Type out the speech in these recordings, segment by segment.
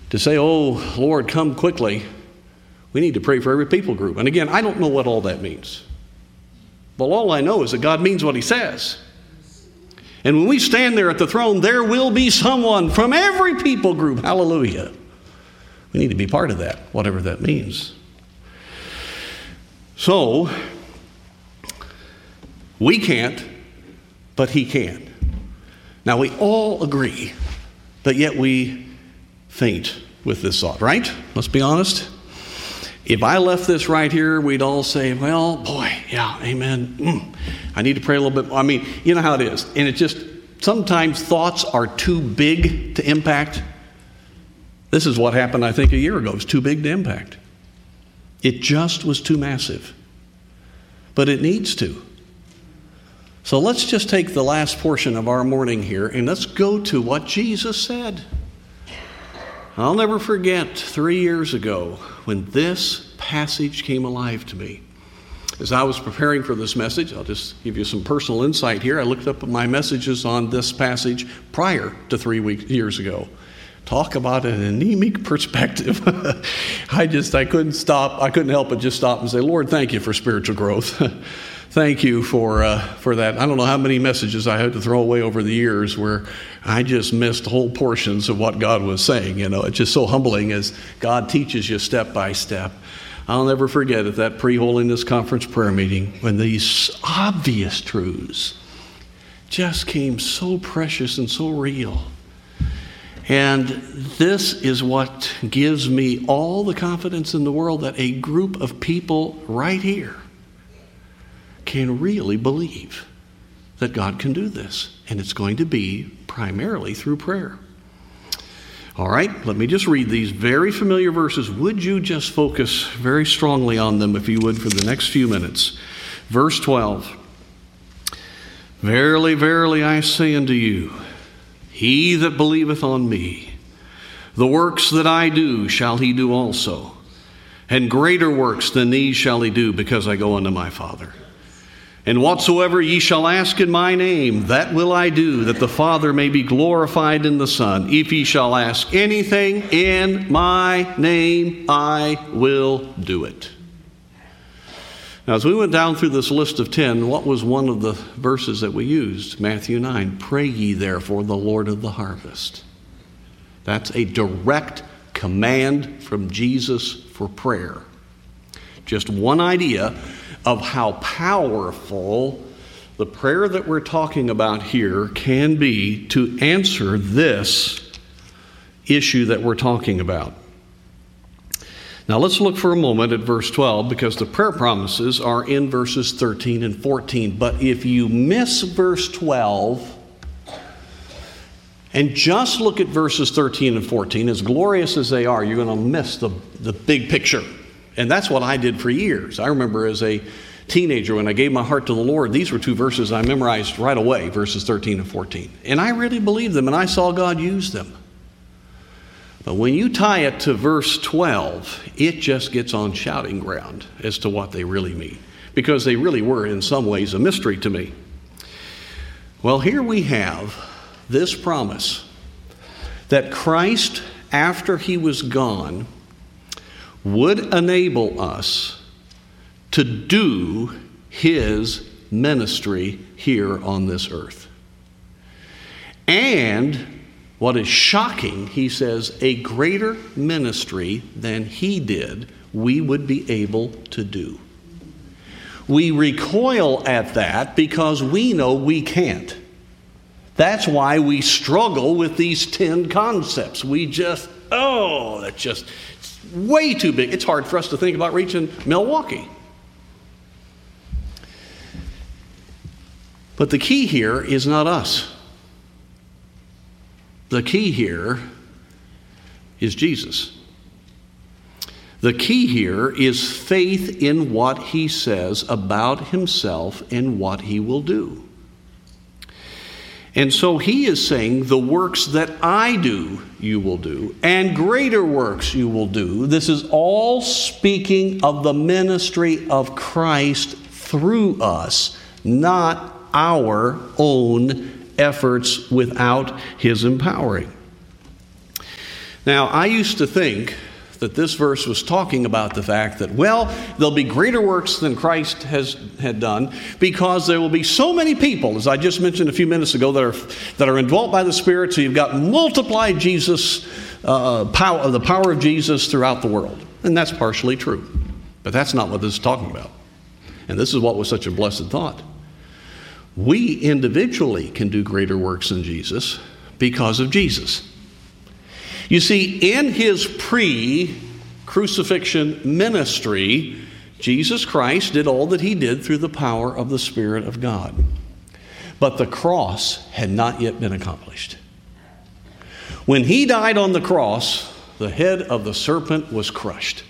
to say, oh, Lord, come quickly, we need to pray for every people group. And again, I don't know what all that means. But all I know is that God means what he says. And when we stand there at the throne, there will be someone from every people group. Hallelujah. We need to be part of that, whatever that means. So, we can't, but he can. Now, we all agree, but yet we faint with this thought, right? Let's be honest. If I left this right here, we'd all say, well, boy, yeah, amen. I need to pray a little bit more. I mean, you know how it is. And it just, sometimes thoughts are too big to impact. This is what happened, I think, a year ago. It was too big to impact. It just was too massive. But it needs to. So let's just take the last portion of our morning here and let's go to what Jesus said. I'll never forget 3 years ago when this passage came alive to me. As I was preparing for this message, I'll just give you some personal insight here. I looked up my messages on this passage prior to 3 years ago. Talk about an anemic perspective. I couldn't stop. I couldn't help but just stop and say, Lord, thank you for spiritual growth. Thank you for that. I don't know how many messages I had to throw away over the years where I just missed whole portions of what God was saying. You know, it's just so humbling as God teaches you step by step. I'll never forget at that pre-holiness conference prayer meeting when these obvious truths just came so precious and so real. And this is what gives me all the confidence in the world that a group of people right here can really believe that God can do this. And it's going to be primarily through prayer. All right, let me just read these very familiar verses. Would you just focus very strongly on them, if you would, for the next few minutes? Verse 12. Verily, verily, I say unto you, he that believeth on me, the works that I do shall he do also. And greater works than these shall he do, because I go unto my Father. And whatsoever ye shall ask in my name, that will I do, that the Father may be glorified in the Son. If ye shall ask anything in my name, I will do it. Now, as we went down through this list of 10, what was one of the verses that we used? Matthew 9, pray ye therefore the Lord of the harvest. That's a direct command from Jesus for prayer. Just one idea of how powerful the prayer that we're talking about here can be to answer this issue that we're talking about. Now let's look for a moment at verse 12, because the prayer promises are in verses 13 and 14. But if you miss verse 12 and just look at verses 13 and 14, as glorious as they are, you're going to miss the big picture. And that's what I did for years. I remember as a teenager when I gave my heart to the Lord, these were two verses I memorized right away, verses 13 and 14. And I really believed them, and I saw God use them. But when you tie it to verse 12, it just gets on shouting ground as to what they really mean, because they really were in some ways a mystery to me. Well, here we have this promise that Christ, after he was gone, would enable us to do his ministry here on this earth. And what is shocking, he says, a greater ministry than he did, we would be able to do. We recoil at that because we know we can't. That's why we struggle with these 10 concepts. We just, that's just way too big. It's hard for us to think about reaching Milwaukee. But the key here is not us. The key here is Jesus. The key here is faith in what he says about himself and what he will do. And so he is saying, the works that I do, you will do, and greater works you will do. This is all speaking of the ministry of Christ through us, not our own efforts without his empowering. Now, I used to think that this verse was talking about the fact that, well, there'll be greater works than Christ had done because there will be so many people, as I just mentioned a few minutes ago, that are indwelt by the Spirit. So you've got multiplied Jesus, the power of Jesus throughout the world. And that's partially true. But that's not what this is talking about. And this is what was such a blessed thought. We individually can do greater works than Jesus because of Jesus. You see, in his pre-crucifixion ministry, Jesus Christ did all that he did through the power of the Spirit of God. But the cross had not yet been accomplished. When he died on the cross, the head of the serpent was crushed.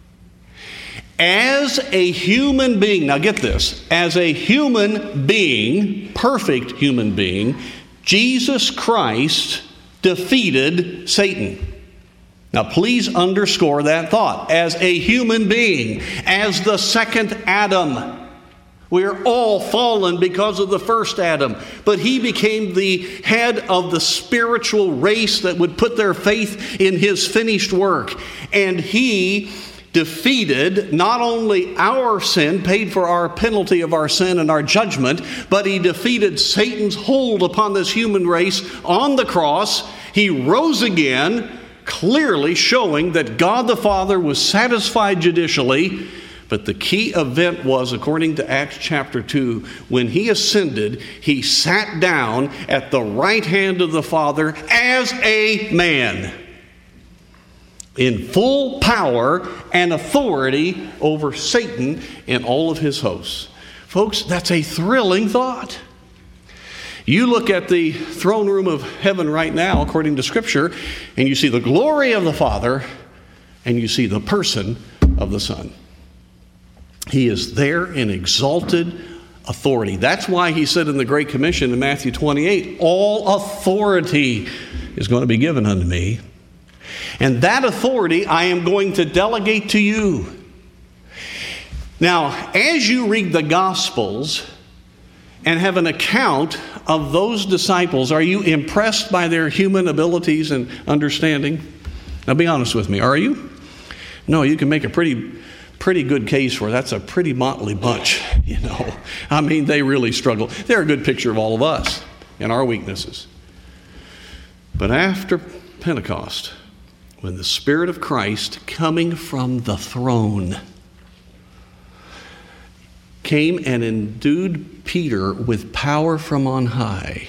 As a human being, now get this, as a human being, perfect human being, Jesus Christ defeated Satan. Now, please underscore that thought. As a human being, as the second Adam. We are all fallen because of the first Adam. But he became the head of the spiritual race that would put their faith in his finished work. And he defeated not only our sin, paid for our penalty of our sin and our judgment, but he defeated Satan's hold upon this human race on the cross. He rose again, clearly showing that God the Father was satisfied judicially. But the key event was, according to Acts chapter 2, when he ascended, he sat down at the right hand of the Father as a man, in full power and authority over Satan and all of his hosts. Folks, that's a thrilling thought. You look at the throne room of heaven right now, according to Scripture, and you see the glory of the Father, and you see the person of the Son. He is there in exalted authority. That's why he said in the Great Commission in Matthew 28, all authority is going to be given unto me. And that authority I am going to delegate to you. Now, as you read the Gospels and have an account of those disciples, are you impressed by their human abilities and understanding? Now, be honest with me. Are you? No, you can make a pretty good case for that's a pretty motley bunch, you know. I mean, they really struggle. They're a good picture of all of us and our weaknesses. But after Pentecost, when the Spirit of Christ coming from the throne came and endued Peter with power from on high,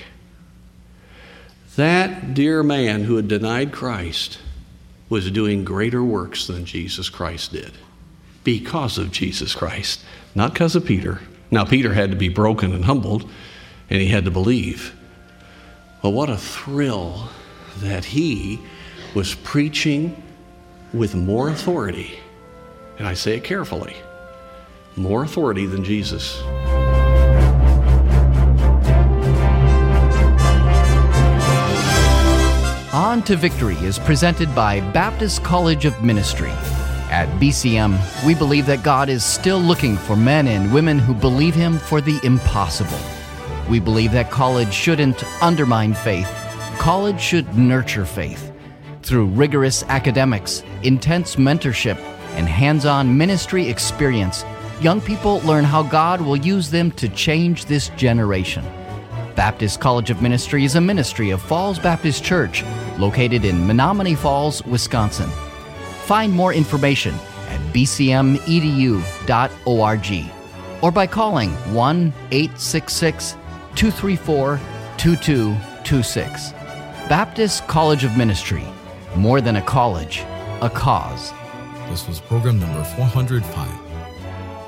that dear man who had denied Christ was doing greater works than Jesus Christ did. Because of Jesus Christ, not because of Peter. Now, Peter had to be broken and humbled, and he had to believe. But what a thrill that he was preaching with more authority, and I say it carefully, more authority than Jesus. On to Victory is presented by Baptist College of Ministry. At BCM, we believe that God is still looking for men and women who believe Him for the impossible. We believe that college shouldn't undermine faith. College should nurture faith. Through rigorous academics, intense mentorship, and hands-on ministry experience, young people learn how God will use them to change this generation. Baptist College of Ministry is a ministry of Falls Baptist Church, located in Menomonee Falls, Wisconsin. Find more information at bcmedu.org or by calling 1-866-234-2226. Baptist College of Ministry. More than a college, a cause. This was program number 405.